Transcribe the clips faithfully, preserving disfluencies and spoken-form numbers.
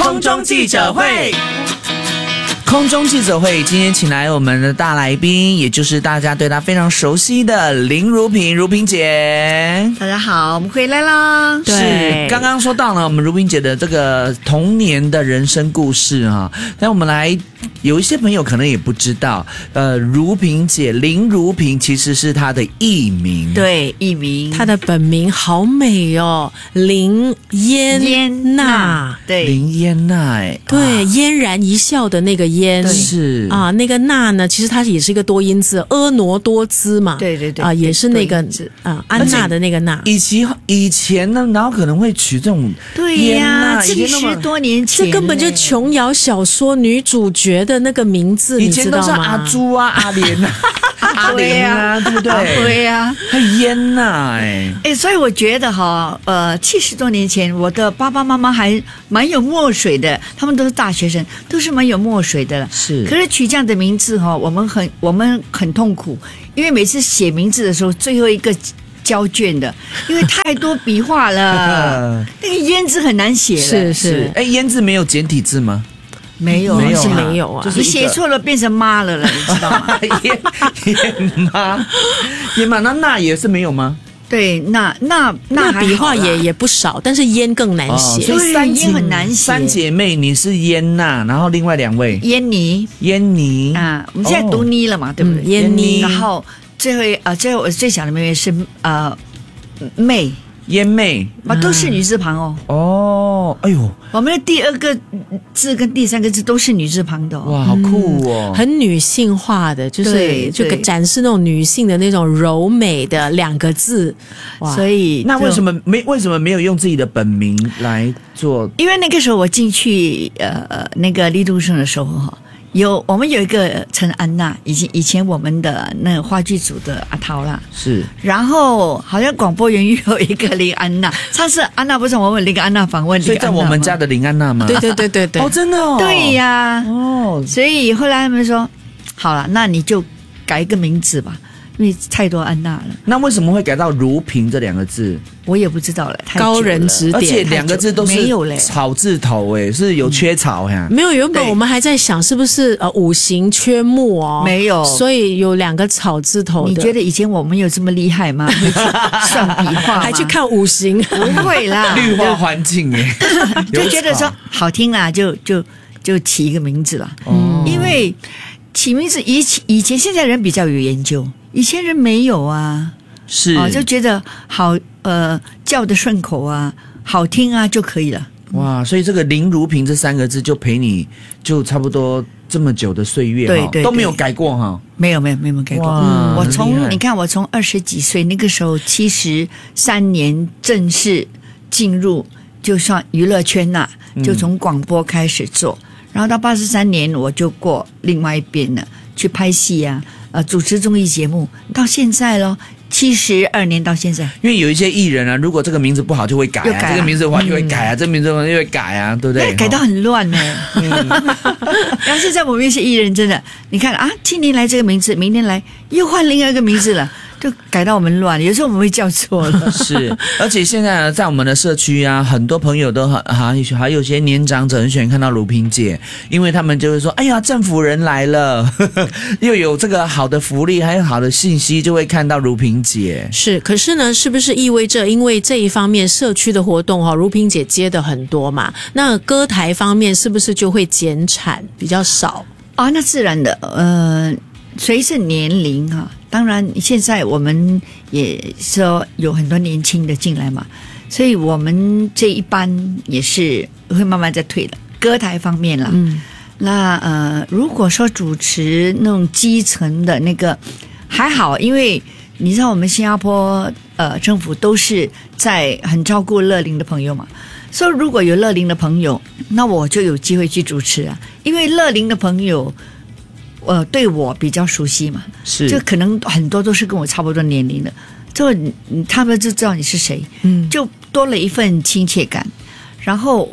空中记者会。空中记者会今天请来我们的大来宾，也就是大家对她非常熟悉的林如萍，如萍姐。 大家好，我们回来啦。 是刚刚说到了我们如萍姐的这个童年的人生故事哈，但我们来有一些朋友可能也不知道，呃，如萍姐林如萍其实是她的艺名， 对，艺名， 她的本名好美哦，林嫣娜， 对， 林嫣娜，哎， 对，嫣然一笑的那个嫣。 是啊，那个娜呢，其实它也是一个多音字，婀娜多姿嘛。 对对对， 啊，也是那个啊，安娜的那个娜。 以前以前呢，然后可能会取这种对呀，七十多年前， 这根本就琼瑶小说女主角的那个名字， 以前都是阿朱啊、阿莲啊、阿莲啊，对不对？ 对呀， 很嫣呐，哎哎，所以我觉得哈，呃，七十多年前，我的爸爸妈妈还蛮有墨水的，他们都是大学生，都是蛮有墨水的。 是， 可是取这样的名字哈，我们很我们很痛苦，因为每次写名字的时候，最后一个交卷的，因为太多笔画了，那个嫣字很难写了。 是是， 哎，嫣字没有简体字吗？ 没有， 没有， 是没有啊！ 你写错了，变成妈了了，你知道吗？ 嫣嫣妈，嫣妈，那那也是没有吗？ 对，那那那笔画也也不少，但是嫣更难写， 所以三嫣很难写。 三姐妹，你是嫣娜，然后另外两位嫣妮， 嫣妮啊，我们现在读妮了嘛，哦、对不对？ 嫣妮， 然后最后呃，最后我最小的妹妹是呃妹。 嫣妹啊，都是女字旁哦。 哦，哎呦， 我们的第二个字跟第三个字都是女字旁的哦。 哇，好酷哦， 嗯、很女性化的，就是就展示那种女性的那种柔美的两个字。 哇，所以那为什么没为什么没有用自己的本名来做？ 因为那个时候我进去呃那个立都生的时候哈。有我们有一个陈安娜，以前以前我们的那个话剧组的阿涛啦， 是， 然后好像广播员有一个林安娜，上次安娜不是我们那个安娜访问， 所以在我们家的林安娜吗？ 对对对对对， 哦，真的哦， 对呀， 哦， 所以后来他们说，好了，那你就改一个名字吧。因为太多安娜了， 那为什么会改到如萍这两个字？ 我也不知道了，太高人指点， 而且两个字都是没有嘞， 草字头，哎，是有缺草呀。 没有，原本我们还在想是不是呃五行缺木哦， 没有， 所以有两个草字头的。 你觉得以前我们有这么厉害吗？会算笔画， 还去看五行？ 不会啦， 绿化环境哎， 就觉得说好听啦，就就就起一个名字啦。嗯，因为起名字以以前现在人比较有研究。以前人没有啊， 是哦，就觉得好呃叫得顺口啊，好听啊就可以了。 哇，所以这个林如萍这三个字就陪你就差不多这么久的岁月， 对 对, 对， 都没有改过哈。 没有没有没有改过。嗯、我从你看我从二十几岁那个时候七十三年正式进入就算娱乐圈呐、啊，就从广播开始做，嗯、然后到八十三年我就过另外一边了，去拍戏啊。呃，主持综艺节目到现在咯，七十二年到现在。 因为有一些艺人啊，如果这个名字不好就会改啊，改啊这个名字的话就会改啊，嗯、这个名字的话就会改啊，对不对？ 改到很乱呢。嗯、然后现在我们一些艺人真的，你看啊，今年来这个名字，明天来又换另外一个名字了。就改到我们乱，有时候我们会叫错了。 是，而且现在在我们的社区啊，很多朋友都很还还有些年长者很喜欢看到如萍姐，因为他们就会说：“哎呀，政府人来了，呵呵又有这个好的福利，还有好的信息，就会看到如萍姐。” 是，可是呢，是不是意味着因为这一方面社区的活动哈，如萍姐接的很多嘛？那歌台方面是不是就会减产比较少啊？那自然的，呃，随着年龄哈、啊。当然，现在我们也说有很多年轻的进来嘛，所以我们这一班也是会慢慢在退了。歌台方面啦，嗯，那呃，如果说主持那种基层的那个还好，因为你知道我们新加坡呃政府都是在很照顾乐龄的朋友嘛，所以如果有乐龄的朋友，那我就有机会去主持啊，因为乐龄的朋友。呃，对我比较熟悉嘛， 是， 就可能很多都是跟我差不多年龄的，就他们就知道你是谁，嗯，就多了一份亲切感。然后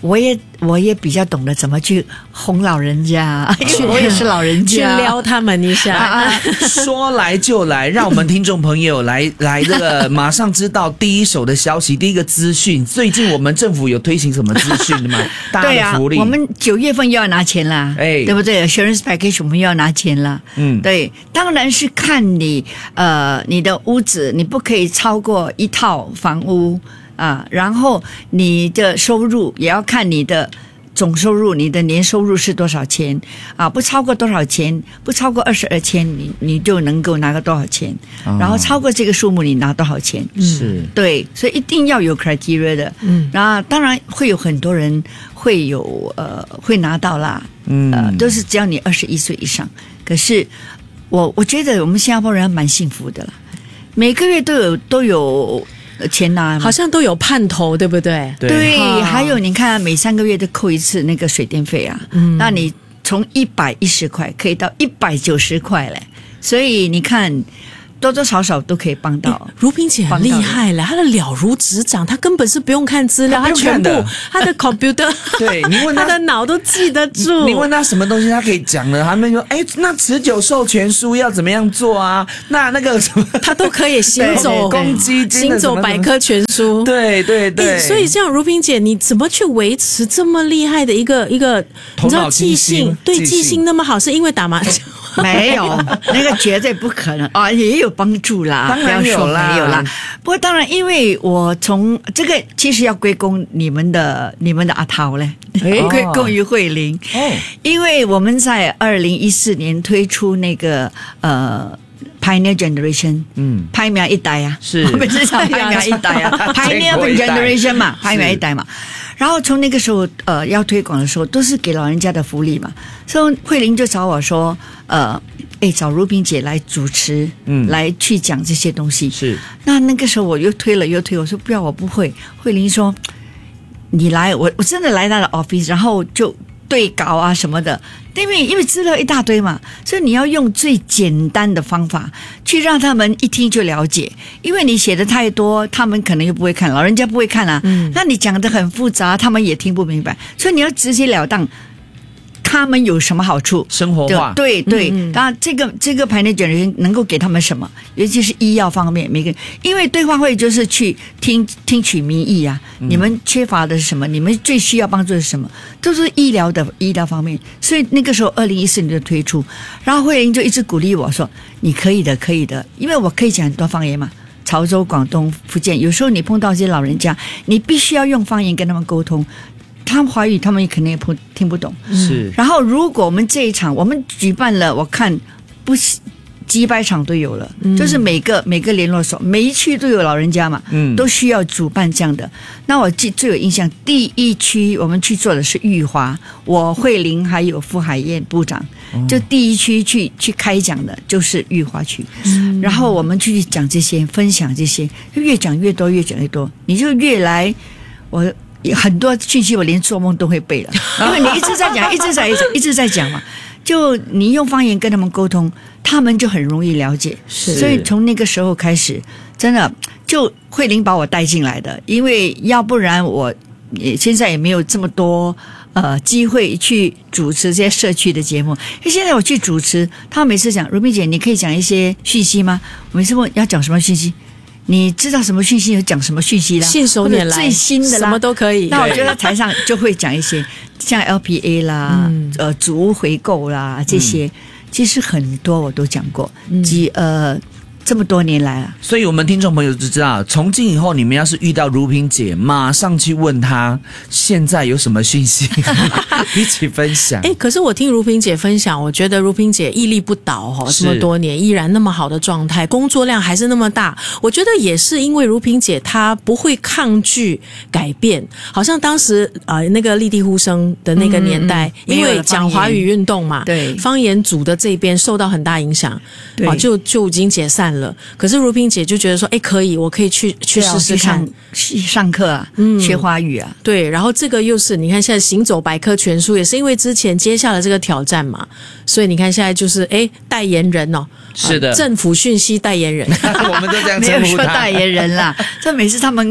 我也我也比较懂得怎么去哄老人家，因为我也是老人去家， 撩他们一下。 啊、说来就来，让我们听众朋友来来这个马上知道第一手的消息，第一个资讯。最近我们政府有推行什么资讯的吗？大家的福利。 对啊，我们九月份又要拿钱啦， 哎， 对不对 ？Insurance package 我们又要拿钱啦， 嗯， 对，当然是看你呃你的屋子，你不可以超过一套房屋啊，然后你的收入也要看你的总收入，你的年收入是多少钱啊？不超过多少钱，不超过二十二千，你你就能够拿个多少钱， 哦、 然后超过这个数目，你拿多少钱？ 是， 对，所以一定要有 criteria 的。嗯，然后当然会有很多人会有呃会拿到啦，嗯，呃，都是只要你二十一岁以上。可是我我觉得我们新加坡人蛮幸福的啦，每个月都有都有。钱拿好像都有盼头，对不对？ 对，对还有你看，每三个月都扣一次那个水电费啊，嗯，那你从一百一十块可以到一百九十块嘞，所以你看。多多少少都可以帮到。 如萍姐很厉害了，她的了如指掌，她根本是不用看资料，她全部她的 computer， 对你问她的脑都记得住。 你问她什么东西，她可以讲了。他们说，哎，那持久授权书要怎么样做啊？那那个什么， 她都可以行走公积金行走百科全书。 对对对。 所以这样，如萍姐，你怎么去维持这么厉害的一个一个？你知道记性，对记性那么好，是因为打麻将？ 没有，那个绝对不可能啊，也有帮助啦， 当然有啦， 没有啦。不过当然，因为我从这个其实要归功你们的你们的阿涛嘞，归功于慧玲，哦，因为我们在二零一四年推出那个呃。Pioneer Generation， 嗯 ，Pioneer 一代啊， 是， 我们是讲 Pioneer 一代啊 ，Pioneer Generation 嘛 ，Pioneer 一代嘛。然后从那个时候，呃，要推广的时候，都是给老人家的福利嘛。所以慧玲就找我说，呃，哎，找如萍姐来主持，嗯，来去讲这些东西。 是。那那个时候我又推了又推，我说不要，我不会。慧玲说，你来，我我真的来到了 office， 然后就对稿啊什么的。因为因为资料一大堆嘛，所以你要用最简单的方法去让他们一听就了解。因为你写的太多，他们可能又不会看，老人家不会看啊。嗯，那你讲的很复杂，他们也听不明白。所以你要直截了当，他们有什么好处？ 生活化。 对对，当然、嗯、这个这个 Pioneer Generation 能够给他们什么？尤其是医药方面，每个因为对话会就是去听听取民意啊。嗯、你们缺乏的是什么？你们最需要帮助的是什么？都是医疗的医疗方面。所以那个时候，二零一四年就推出，然后慧玲就一直鼓励我说：“你可以的，可以的，因为我可以讲很多方言嘛。”潮州、广东、福建，有时候你碰到这些老人家，你必须要用方言跟他们沟通。他们华语，他们可能也不听不懂。 是。然后，如果我们这一场我们举办了，我看不几百场都有了，嗯、就是每个每个联络所，每一区都有老人家嘛，嗯，都需要主办这样的。那我记最有印象，第一区我们去做的是裕华，我慧玲还有傅海燕部长，哦、就第一区去去开讲的就是裕华区，嗯、然后我们去讲这些，分享这些，越讲越多，越讲越多，你就越来我。很多讯息我连做梦都会背了，因为你一直在讲，一直在讲，一直在讲嘛。就你用方言跟他们沟通，他们就很容易了解。 是， 所以从那个时候开始，真的就慧玲把我带进来的，因为要不然我也现在也没有这么多呃机会去主持这些社区的节目。因为现在我去主持，他每次讲如萍姐，你可以讲一些讯息吗？我每次问要讲什么讯息。你知道什么讯息有讲什么讯息啦？ 信手拈来， 最新的啦， 什么都可以。 那我觉得台上就会讲一些像 L P A 啦，嗯、呃，祖屋回购啦这些，嗯、其实很多我都讲过，几、嗯、呃。这么多年来了， 所以我们听众朋友就知道，从今以后你们要是遇到如萍姐，马上去问她现在有什么讯息，一起分享。 哎，可是我听如萍姐分享，我觉得如萍姐屹立不倒哦，这么多年依然那么好的状态，工作量还是那么大。我觉得也是因为如萍姐她不会抗拒改变，好像当时呃那个立地呼声的那个年代，嗯、因为讲华语运动嘛， 对方言组的这边受到很大影响，对，啊、就就已经解散了。可是如萍姐就觉得说，哎，可以，我可以去去试试看， 上, 上课啊，嗯，学华语啊， 对。然后这个又是你看，现在行走百科全书也是因为之前接下了这个挑战嘛，所以你看现在就是哎，代言人哦， 是的， 呃、政府讯息代言人， 我们都这样称呼他， 没有说代言人啦。这每次他们看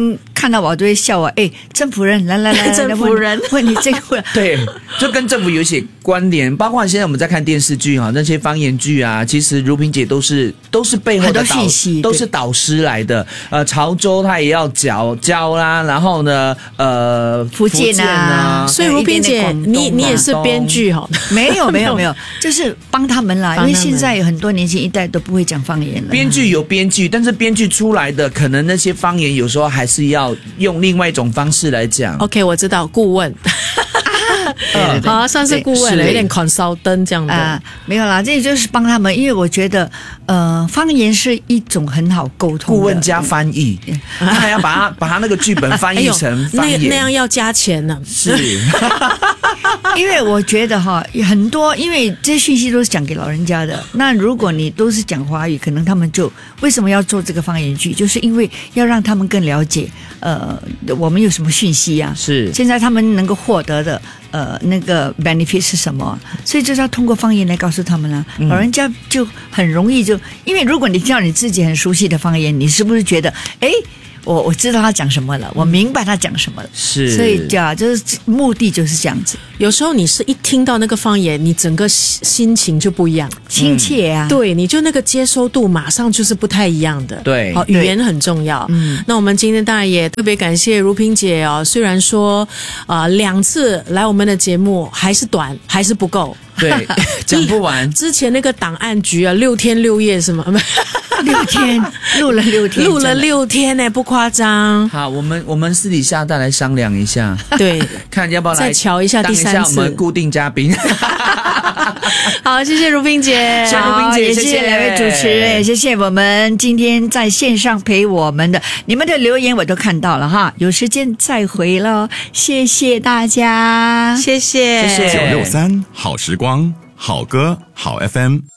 看到我都会笑我，哎，政府人来来来， 政府人问你这个， 对，就跟政府有一些关联，包括现在我们在看电视剧哈，那些方言剧啊，其实如萍姐都是都是背后的导都是导师来的。呃，潮州她也要教教啦，然后呢，呃， 福建 啊, 福建啊， 所以如萍姐，你你也是编剧哈？ 没有没有没有，就是帮他们啦，因为现在有很多年轻一代都不会讲方言了。 编剧有编剧，但是编剧出来的可能那些方言有时候还是要用另外一种方式来讲。 OK， 我知道，顾问。 对对对， 好，算是顾问了，有点 consultant 这样的啊、 呃，没有啦，这就是帮他们，因为我觉得，呃，方言是一种很好沟通的。 顾问加翻译，他还要把他把他那个剧本翻译成方言， 哎、那, 那样要加钱呢。 是， 因为我觉得哈，很多因为这些讯息都是讲给老人家的，那如果你都是讲华语，可能他们就为什么要做这个方言剧，就是因为要让他们更了解，呃，我们有什么讯息啊？ 是， 现在他们能够获得的。呃，那个 benefit 是什么？所以就是要通过方言来告诉他们啦、啊。老人家就很容易就，因为如果你听到你自己很熟悉的方言，你是不是觉得，哎，我我知道他讲什么了，我明白他讲什么了？ 是， 所以ja就是目的就是这样子。 有时候你是一听到那个方言，你整个心情就不一样， 亲切啊， 嗯、对，你就那个接收度马上就是不太一样的。 对， 好、哦，语言很重要。嗯，那我们今天当然也特别感谢如萍姐哦，虽然说呃两次来我们的节目还是短，还是不够。 对，讲不完。 之前那个档案局啊，六天六夜是吗？ 六天录了六天， 录了六天呢、欸，不夸张。 好，我们我们私底下再来商量一下， 对， 看要不要来再瞧一下第三次， 当一下我们固定嘉宾。 好，谢谢如萍姐， 谢谢如萍姐， 谢谢两位主持人，谢谢我们今天在线上陪我们的你们的留言我都看到了哈，有时间再回咯，谢谢大家， 谢谢， 谢谢九六三好时光，好歌好 F M。